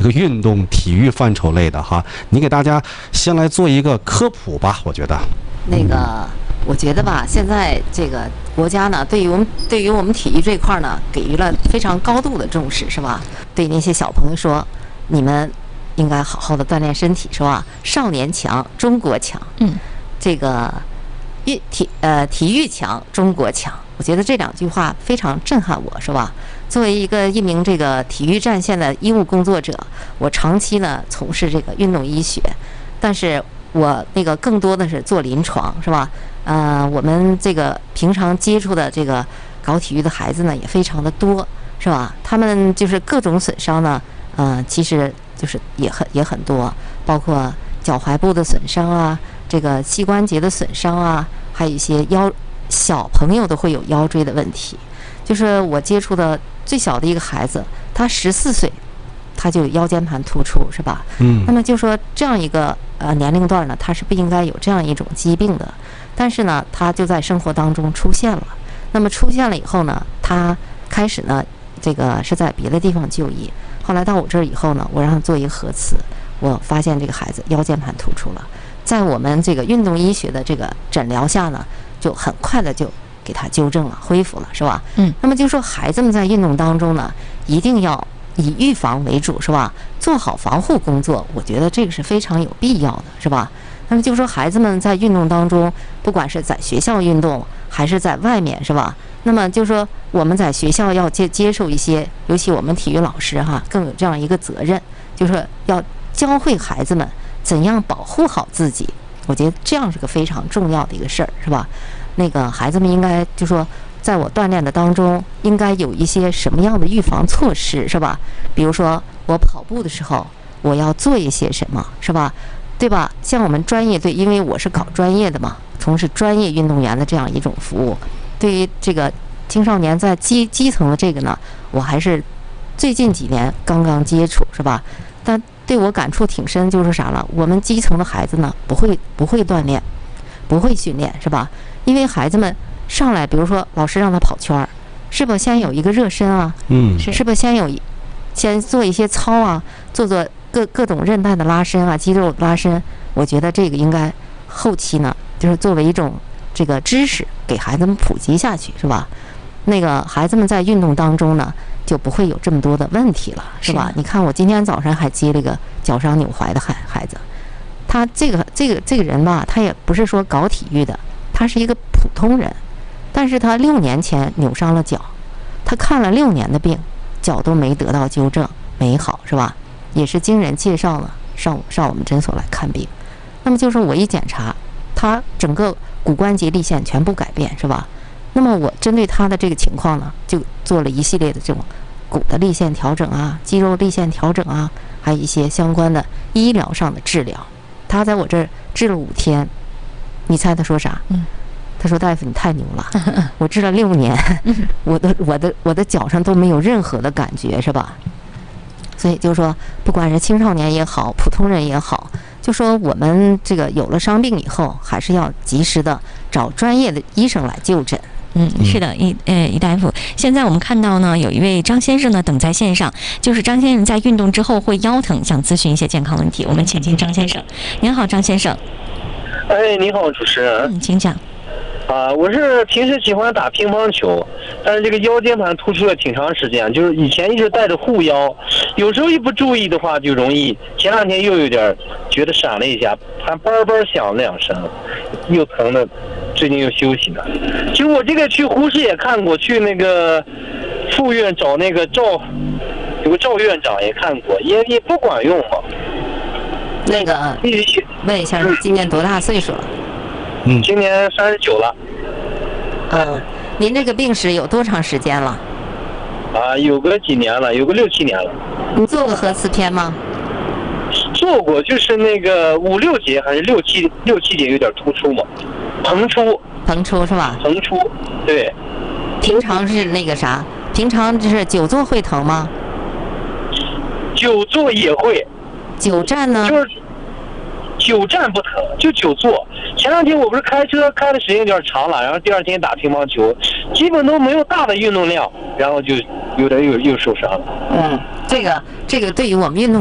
这个运动体育范畴类的哈，你给大家先来做一个科普吧，我觉得。 我觉得吧，现在这个国家呢，对于我们体育这块呢，给予了非常高度的重视，是吧？对那些小朋友说，你们应该好好的锻炼身体，是吧？少年强，中国强。这个体育强，中国强。我觉得这2句话非常震撼我，是吧？作为一名这个体育战线的医务工作者，我长期呢从事这个运动医学，但是我更多的是做临床，是吧？我们这个平常接触的这个搞体育的孩子呢也非常的多，是吧？他们就是各种损伤呢，其实就是也很多，包括脚踝部的损伤啊，这个膝关节的损伤啊，还有一些小朋友都会有腰椎的问题。就是我接触的最小的一个孩子，他14岁，他就有腰间盘突出，是吧？那么就说这样一个年龄段呢，他是不应该有这样一种疾病的，但是呢，他就在生活当中出现了。那么出现了以后呢，他开始呢，这个是在别的地方就医，后来到我这儿以后呢，我让他做一个核磁，我发现这个孩子腰间盘突出了，在我们这个运动医学的这个诊疗下呢，就很快的就给他纠正了，恢复了，是吧？那么就说孩子们在运动当中呢，一定要以预防为主，是吧？做好防护工作，我觉得这个是非常有必要的，是吧？那么就说孩子们在运动当中，不管是在学校运动还是在外面，是吧？那么就说我们在学校要接受一些，尤其我们体育老师哈，更有这样一个责任，就是要教会孩子们怎样保护好自己。我觉得这样是个非常重要的一个事儿，是吧？孩子们应该就说，在我锻炼的当中，应该有一些什么样的预防措施，是吧？比如说我跑步的时候，我要做一些什么，是吧？对吧？像我们专业队，因为我是搞专业的嘛，从事专业运动员的这样一种服务，对于这个青少年在基层的这个呢，我还是最近几年刚刚接触，是吧？但对我感触挺深，就是啥了？我们基层的孩子呢，不会锻炼，不会训练，是吧？因为孩子们上来，比如说老师让他跑圈儿，是不是先有一个热身啊？是不是先做一些操啊，做各种韧带的拉伸啊，肌肉拉伸？我觉得这个应该后期呢，就是作为一种这个知识给孩子们普及下去，是吧？孩子们在运动当中呢，就不会有这么多的问题了，是吧？你看我今天早上还接了一个脚伤扭踝的孩子，他这个人吧，他也不是说搞体育的，他是一个普通人，但是他6年前扭伤了脚，他看了6年的病，脚都没得到纠正，没好，是吧？也是经人介绍了上我们诊所来看病。那么就是我一检查，他整个骨关节立线全部改变，是吧？那么我针对他的这个情况呢，就做了一系列的这种骨的立线调整啊，肌肉立线调整啊，还有一些相关的医疗上的治疗。他在我这儿治了5天，你猜他说啥？他说：“大夫，你太牛了，我治了6年，我的脚上都没有任何的感觉，是吧？”所以就说，不管是青少年也好，普通人也好，就说我们这个有了伤病以后，还是要及时的找专业的医生来就诊。 是的，易大夫。现在我们看到呢，有一位张先生呢等在线上，就是张先生在运动之后会腰疼，想咨询一些健康问题。我们请进张先生。您好，张先生。 你好，主持人。 请讲。 我是平时喜欢打乒乓球，但是这个腰间盘突出了挺长时间，就是以前一直带着护腰，有时候一不注意的话就容易。前2天又有点觉得闪了一下，还叭叭响了2声，又疼的，最近又休息呢。其实我这个去呼市也看过，去那个附院找那个有个赵院长也看过，也不管用嘛。 问一下，今年多大岁数了？ 今年39了。 您这个病史有多长时间了？ 有个几年了，有个6、7年了。 你做过核磁片吗？ 做过，就是那个5、6节还是6、7节有点突出嘛，膨出是吧？膨出，对。 平常是啥？平常就是久坐会疼吗？ 久坐也会。 久站呢？ 就是久站不疼，就久坐。前2天我不是开车开的时间有点长了，然后第2天打乒乓球，基本都没有大的运动量，然后就有点又受伤了。 这个对于我们运动